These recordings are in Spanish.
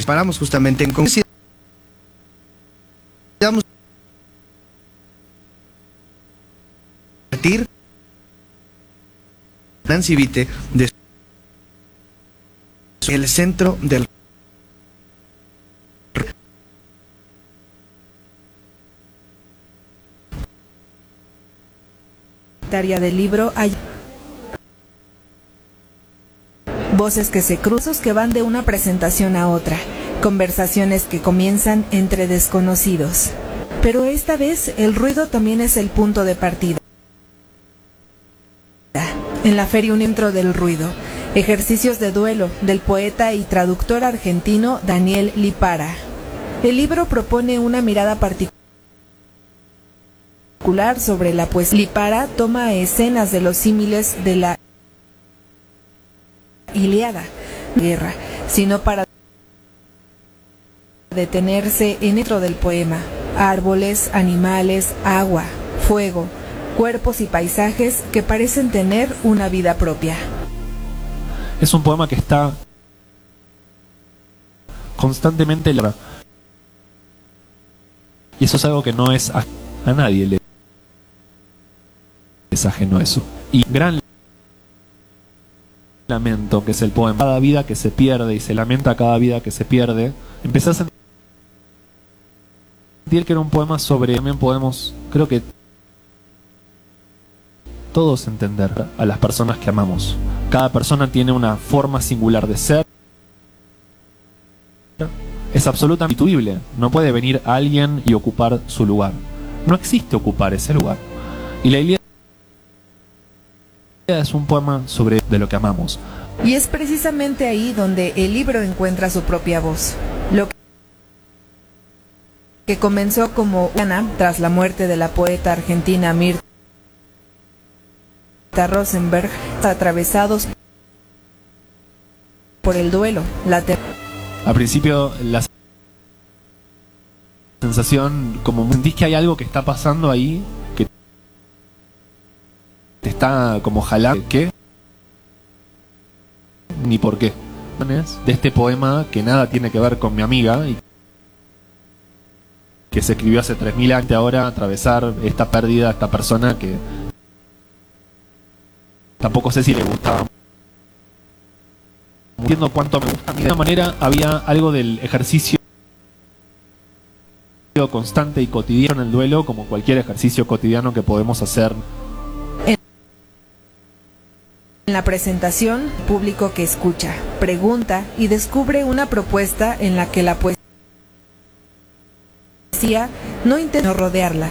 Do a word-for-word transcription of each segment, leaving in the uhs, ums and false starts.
paramos justamente en conclusión. Vamos a partir Nancy Vite de el centro del del libro hay voces que se cruzan, que van de una presentación a otra, conversaciones que comienzan entre desconocidos. Pero esta vez el ruido también es el punto de partida. En la feria un intro del ruido, ejercicios de duelo del poeta y traductor argentino Daniel Lipara. El libro propone una mirada particular sobre la poesía. Lipara toma escenas de los símiles de la Ilíada, guerra, sino para detenerse en dentro del poema. Árboles, animales, agua, fuego, cuerpos y paisajes que parecen tener una vida propia. Es un poema que está constantemente en la... Y eso es algo que no es a, a nadie le es ajeno eso. Y gran lamento, que es el poema, cada vida que se pierde, y se lamenta cada vida que se pierde, empecé a sentir que era un poema sobre, también podemos, creo que todos entender a las personas que amamos. Cada persona tiene una forma singular de ser, es absolutamente intuible, no puede venir alguien y ocupar su lugar, no existe ocupar ese lugar. Y la Ilíada es un poema sobre de lo que amamos. Y es precisamente ahí donde el libro encuentra su propia voz. Lo que comenzó como una tras la muerte de la poeta argentina Mirta Rosenberg, atravesados por el duelo. La Al principio la sensación, como sentís que hay algo que está pasando ahí, que te está como jalando, ¿qué? Ni por qué. De este poema que nada tiene que ver con mi amiga y que se escribió hace tres mil años, ahora atravesar esta pérdida, esta persona que tampoco sé si le gustaba. No entiendo cuánto me gusta. De alguna manera había algo del ejercicio constante y cotidiano en el duelo, como cualquier ejercicio cotidiano que podemos hacer. En la presentación, público que escucha, pregunta y descubre una propuesta en la que la poesía no intenta rodearla,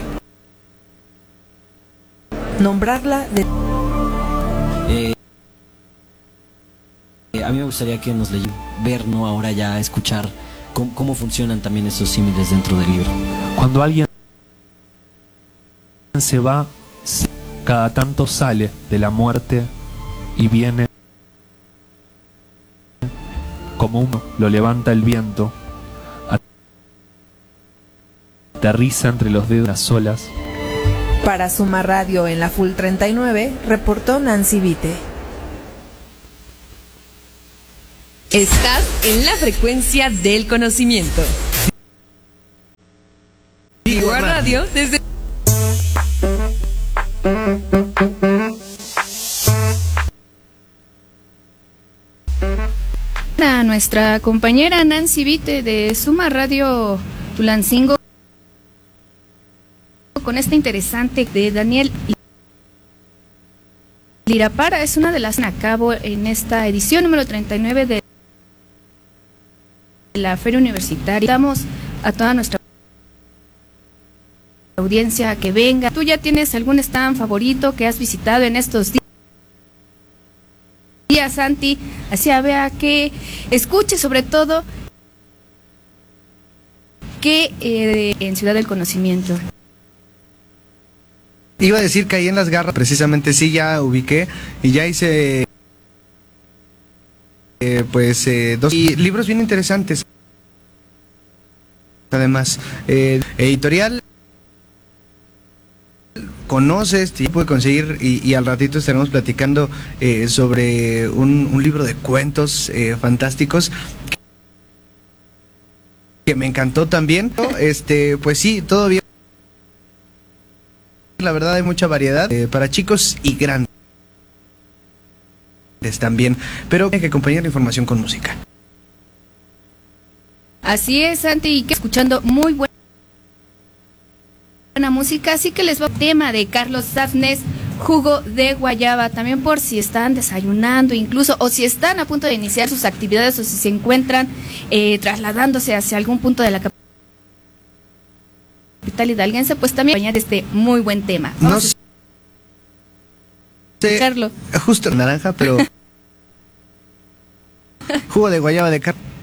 nombrarla de... Eh, eh, a mí me gustaría que nos leyeran, ver, no ahora ya escuchar cómo, cómo funcionan también esos símiles dentro del libro. Cuando alguien se va, cada tanto sale de la muerte y viene como uno, lo levanta el viento, aterriza entre los dedos de las olas. Para Suma Radio en la Full treinta y nueve, reportó Nancy Vite. Estás en la frecuencia del conocimiento. Vigor Radio desde... A nuestra compañera Nancy Vite de Suma Radio Tulancingo con esta interesante de Daniel Lipara. Es una de las que a cabo en esta edición número treinta y nueve de la Feria Universitaria. Damos a toda nuestra audiencia que venga. ¿Tú ya tienes algún stand favorito que has visitado en estos días? Días, Santi, así a vea que escuche sobre todo que eh, en Ciudad del Conocimiento. Iba a decir que ahí en Las Garras, precisamente sí, ya ubiqué y ya hice eh, pues eh, dos y libros bien interesantes. Además, eh, editorial conoce este tipo de conseguir y, y al ratito estaremos platicando eh, sobre un, un libro de cuentos eh, fantásticos que me encantó también. Este, pues sí, todo bien. La verdad hay mucha variedad eh, para chicos y grandes también, pero hay que acompañar la información con música. Así es, Santi, y que escuchando muy buena buena música, así que les va el tema de Carlos Safnes, Jugo de Guayaba, también por si están desayunando incluso, o si están a punto de iniciar sus actividades, o si se encuentran eh, trasladándose hacia algún punto de la capital hidalguense, pues también acompañar este muy buen tema. Vamos No a sé, escucharlo. justo naranja, pero jugo de guayaba de Carlos.